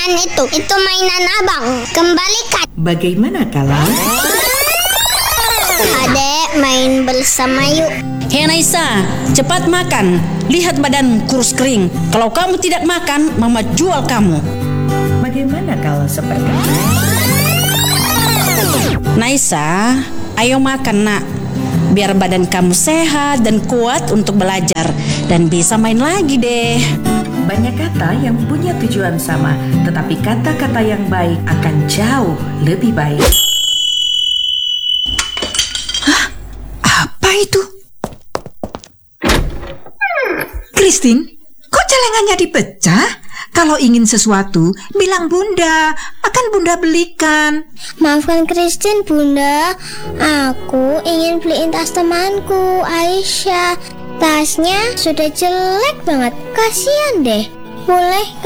Jangan itu mainan abang. Kembalikan. Bagaimana kalau? Adek, main bersama yuk. Hei Naisa, cepat makan. Lihat badan kurus kering. Kalau kamu tidak makan, Mama jual kamu. Bagaimana kalau seperti itu? Naisa, ayo makan nak. Biar badan kamu sehat dan kuat untuk belajar. Dan bisa main lagi deh. Banyak kata yang punya tujuan sama, tetapi kata-kata yang baik akan jauh lebih baik. Apa itu? Christine, kok celengannya dipecah? Kalau ingin sesuatu, bilang Bunda. Akan Bunda belikan. Maafkan Christine, Bunda. Aku ingin beliin tas temanku, Aisyah. Tasnya sudah jelek banget. Kasihan deh. Boleh